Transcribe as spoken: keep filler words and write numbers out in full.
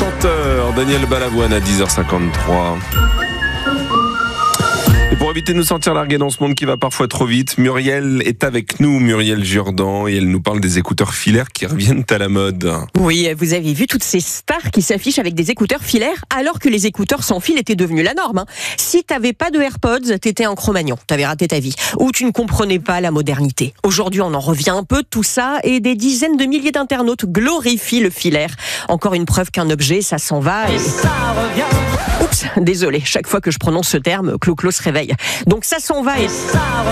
chanteur Daniel Balavoine à dix heures cinquante-trois. Et pour éviter de nous sentir largués dans ce monde qui va parfois trop vite, Muriel est avec nous, Muriel Jourdan, et elle nous parle des écouteurs filaires qui reviennent à la mode. Oui, vous avez vu toutes ces stars qui s'affichent avec des écouteurs filaires alors que les écouteurs sans fil étaient devenus la norme. Hein. Si t'avais pas de AirPods, t'étais un Cro-Magnon, t'avais raté ta vie. Ou tu ne comprenais pas la modernité. Aujourd'hui, on en revient un peu de tout ça et des dizaines de milliers d'internautes glorifient le filaire. Encore une preuve qu'un objet, ça s'en va et... et ça revient. Oups, désolé, chaque fois que je prononce ce terme, Clo-Clo se réveille. Donc ça s'en va et ça revient.